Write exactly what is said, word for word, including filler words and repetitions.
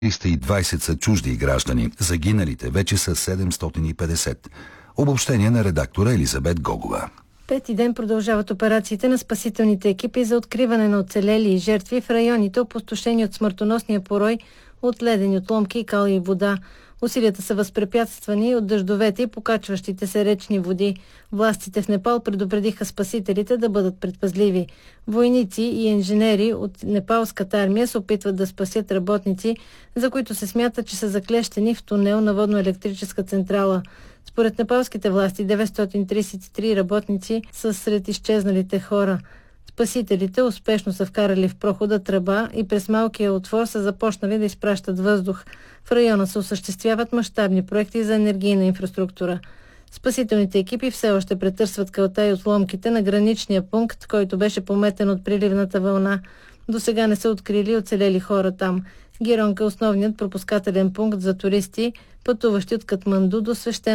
триста и двайсет са чужди граждани, загиналите вече са седемстотин и петдесет. Обобщение на редактора Елизабет Гогова. Пети ден продължават операциите на спасителните екипи за откриване на оцелели и жертви в районите, опустошени от смъртоносния порой от ледени отломки, кал и вода. Усилията са възпрепятствани от дъждовете и покачващите се речни води. Властите в Непал предупредиха спасителите да бъдат предпазливи. Войници и инженери от непалската армия се опитват да спасят работници, за които се смята, че са заклещени в тунел на водно-електрическа централа. Според непалските власти, деветстотин трийсет и три работници са сред изчезналите хора. Спасителите успешно са вкарали в прохода тръба и през малкия отвор са започнали да изпращат въздух. В района се осъществяват мащабни проекти за енергийна инфраструктура. Спасителните екипи все още претърсват калта и отломките на граничния пункт, който беше пометен от приливната вълна. До сега не са открили оцелели хора там. Геронг е основният пропускателен пункт за туристи, пътуващи от Катманду до свещен